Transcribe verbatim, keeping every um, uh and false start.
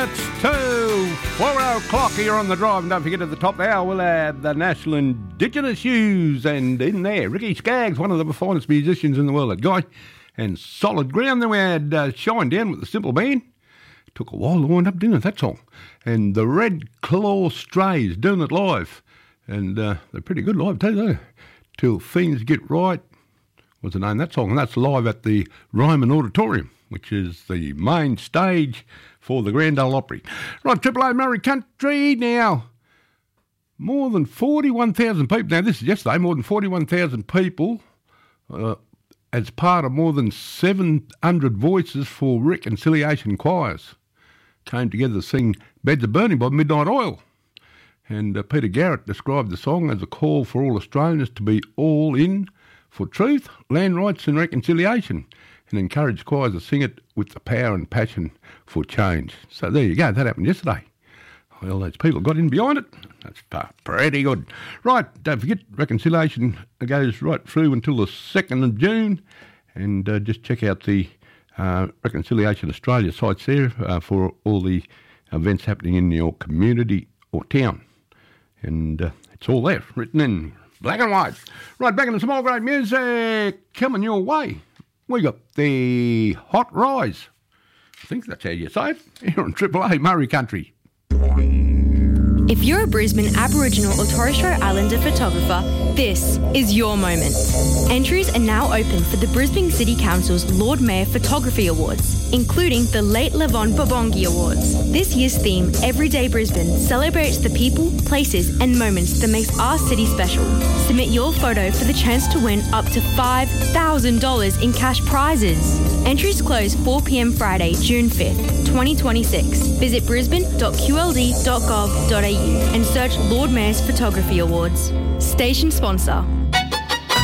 minutes to four o'clock here on The Drive. And don't forget, at the top hour, we'll have the National Indigenous News. And in there, Ricky Skaggs, one of the finest musicians in the world, that guy. And Solid Ground. Then we had uh, Shine Down with the Simple Band. Took a while to wind up, didn't it, that song? And the Red Claw Strays doing it live. And uh, they're pretty good live too, though. Till Fiends Get Right. What's the name of that song? And that's live at the Ryman Auditorium, which is the main stage for the Grand Ole Opry. Right, Triple A Murray Country now. More than forty-one thousand people. Now, this is yesterday. More than forty-one thousand people uh, as part of more than seven hundred voices for reconciliation choirs came together to sing Beds Are Burning by Midnight Oil. And uh, Peter Garrett described the song as a call for all Australians to be all in for truth, land rights and reconciliation, and encouraged choirs to sing it with the power and passion for change. So there you go, that happened yesterday. Well, those people got in behind it. That's pretty good. Right, don't forget, reconciliation goes right through until the second of June, and uh, just check out the uh, Reconciliation Australia sites there uh, for all the events happening in your community or town. And uh, it's all there, written in black and white. Right, back in the small great music coming your way. We got the Hot Rise. I think that's how you say it. Here on Triple A Murray Country. If you're a Brisbane Aboriginal or Torres Strait Islander photographer, this is your moment. Entries are now open for the Brisbane City Council's Lord Mayor Photography Awards, including the Late Levon Babongi Awards. This year's theme, Everyday Brisbane, celebrates the people, places and moments that makes our city special. Submit your photo for the chance to win up to five thousand dollars in cash prizes. Entries close four p.m. Friday, June fifth, twenty twenty-six. Visit brisbane dot q l d dot gov dot a u and search Lord Mayor's Photography Awards. Station sponsor,